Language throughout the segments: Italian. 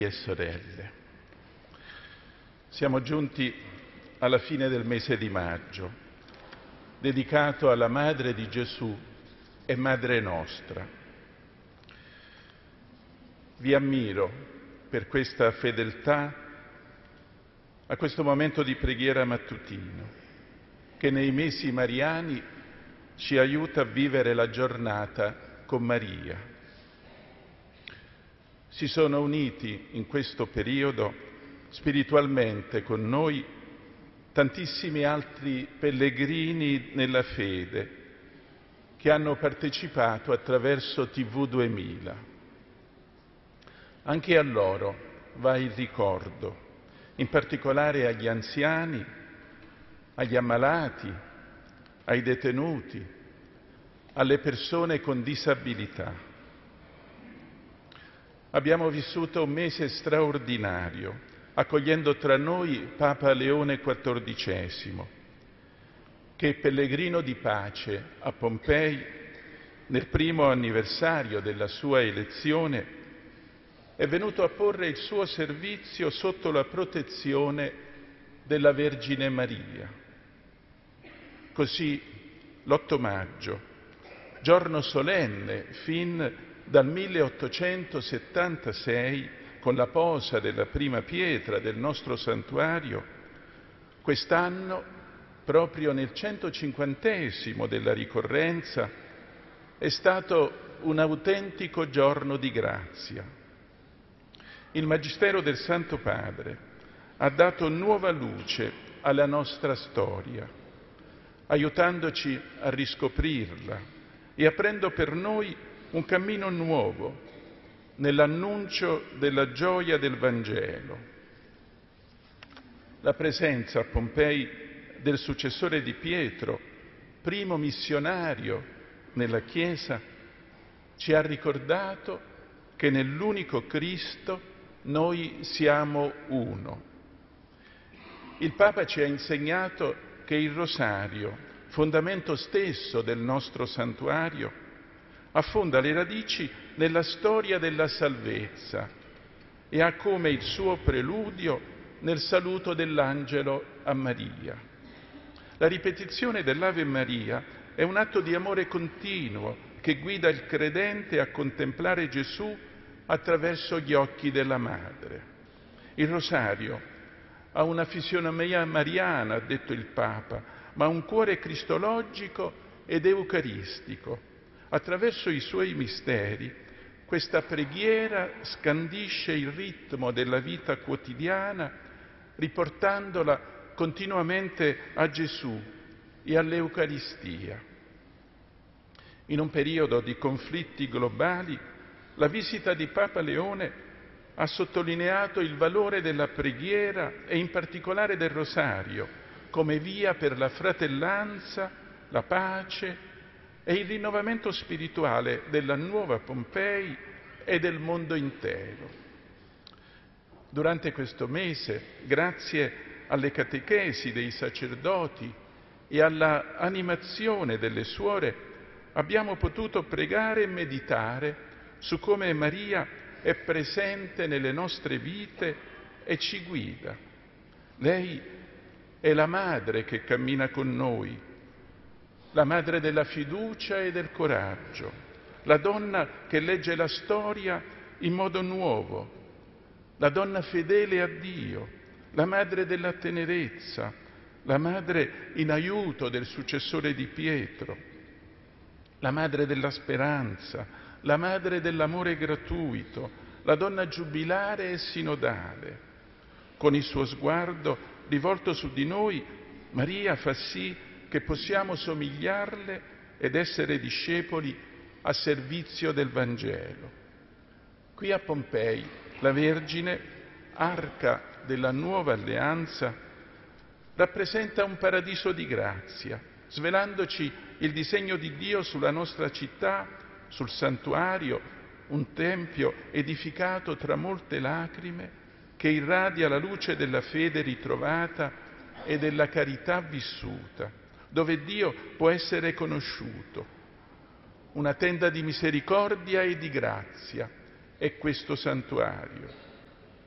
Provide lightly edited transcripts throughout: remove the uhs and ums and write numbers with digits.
e sorelle. Siamo giunti alla fine del mese di maggio, dedicato alla Madre di Gesù e Madre nostra. Vi ammiro per questa fedeltà a questo momento di preghiera mattutino, che nei mesi mariani ci aiuta a vivere la giornata con Maria. Si sono uniti in questo periodo spiritualmente con noi tantissimi altri pellegrini nella fede che hanno partecipato attraverso TV 2000. Anche a loro va il ricordo, in particolare agli anziani, agli ammalati, ai detenuti, alle persone con disabilità. Abbiamo vissuto un mese straordinario, accogliendo tra noi Papa Leone XIV, che pellegrino di pace a Pompei, nel primo anniversario della sua elezione, è venuto a porre il suo servizio sotto la protezione della Vergine Maria. Così l'8 maggio, giorno solenne fin dal 1876, con la posa della prima pietra del nostro santuario, quest'anno, proprio nel 150° della ricorrenza, è stato un autentico giorno di grazia. Il Magistero del Santo Padre ha dato nuova luce alla nostra storia, aiutandoci a riscoprirla e aprendo per noi un cammino nuovo nell'annuncio della gioia del Vangelo. La presenza a Pompei del successore di Pietro, primo missionario nella Chiesa, ci ha ricordato che nell'unico Cristo noi siamo uno. Il Papa ci ha insegnato che il rosario, fondamento stesso del nostro santuario, affonda le radici nella storia della salvezza e ha come il suo preludio nel saluto dell'angelo a Maria. La ripetizione dell'Ave Maria è un atto di amore continuo che guida il credente a contemplare Gesù attraverso gli occhi della Madre. Il rosario ha una fisionomia mariana, ha detto il Papa, ma un cuore cristologico ed eucaristico. Attraverso i suoi misteri, questa preghiera scandisce il ritmo della vita quotidiana, riportandola continuamente a Gesù e all'Eucaristia. In un periodo di conflitti globali, la visita di Papa Leone ha sottolineato il valore della preghiera e in particolare del rosario come via per la fratellanza, la pace e il rinnovamento spirituale della nuova Pompei e del mondo intero. Durante questo mese, grazie alle catechesi dei sacerdoti e alla animazione delle suore, abbiamo potuto pregare e meditare su come Maria è presente nelle nostre vite e ci guida. Lei è la Madre che cammina con noi, la Madre della fiducia e del coraggio, la donna che legge la storia in modo nuovo, la donna fedele a Dio, la Madre della tenerezza, la Madre in aiuto del successore di Pietro, la Madre della speranza, la Madre dell'amore gratuito, la donna giubilare e sinodale. Con il suo sguardo rivolto su di noi, Maria fa sì che possiamo somigliarle ed essere discepoli a servizio del Vangelo. Qui a Pompei la Vergine, arca della nuova alleanza, rappresenta un paradiso di grazia, svelandoci il disegno di Dio sulla nostra città, sul santuario, un tempio edificato tra molte lacrime che irradia la luce della fede ritrovata e della carità vissuta, dove Dio può essere conosciuto. Una tenda di misericordia e di grazia è questo santuario.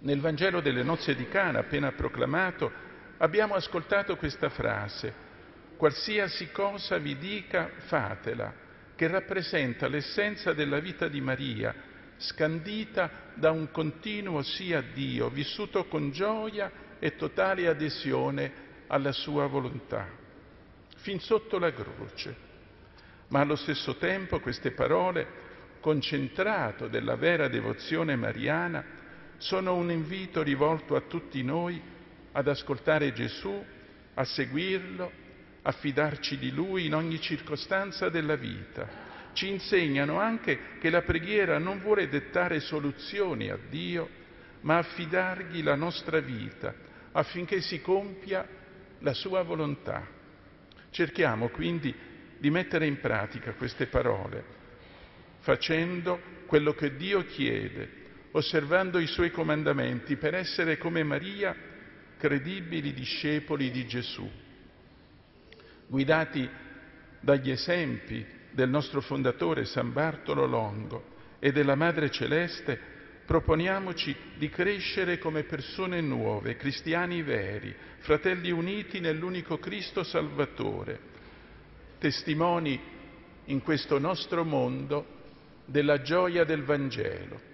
Nel Vangelo delle nozze di Cana, appena proclamato, abbiamo ascoltato questa frase: qualsiasi cosa vi dica, fatela, che rappresenta l'essenza della vita di Maria, scandita da un continuo sì a Dio, vissuto con gioia e totale adesione alla sua volontà, fin sotto la croce. Ma allo stesso tempo queste parole, concentrato della vera devozione mariana, sono un invito rivolto a tutti noi ad ascoltare Gesù, a seguirlo, a fidarci di Lui in ogni circostanza della vita. Ci insegnano anche che la preghiera non vuole dettare soluzioni a Dio, ma affidargli la nostra vita affinché si compia la sua volontà. Cerchiamo quindi di mettere in pratica queste parole, facendo quello che Dio chiede, osservando i Suoi comandamenti per essere come Maria credibili discepoli di Gesù. Guidati dagli esempi del nostro fondatore San Bartolo Longo e della Madre Celeste, proponiamoci di crescere come persone nuove, cristiani veri, fratelli uniti nell'unico Cristo Salvatore, testimoni in questo nostro mondo della gioia del Vangelo.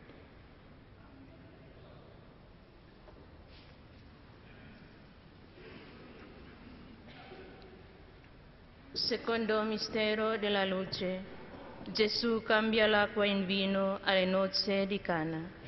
Secondo mistero della luce, Gesù cambia l'acqua in vino alle nozze di Cana.